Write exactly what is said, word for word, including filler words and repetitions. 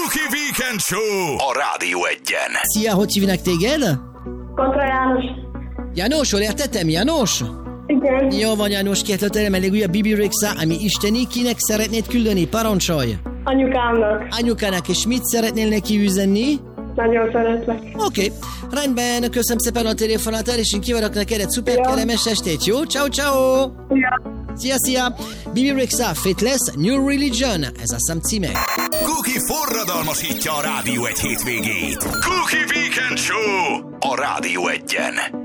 Cookie Weekend Show a Rádió Egyen. Szia, hogy hívnak téged? Kontra János. János, hol értettem? János? Igen. Jó van, János, kérlek tőlem elég újabb bé bé Rexa, ami isteni, kinek szeretnéd küldeni? Parancsolj! Anyukámnak. Anyukának, és mit szeretnél neki üzenni? Nagyon szeretlek. Oké, okay. Rendben, köszönöm szépen a telefonátál, és én kívánok neked egy szuper Ja. kellemes estét, jó? Ciao, ciao! Ja. Szia, szia! bé bé Rexa, Faithless, New Religion, ez a szám címe. Cookie forradalmasítja a Rádió Egy hétvégét. Cookie Weekend Show a Rádió Egyen.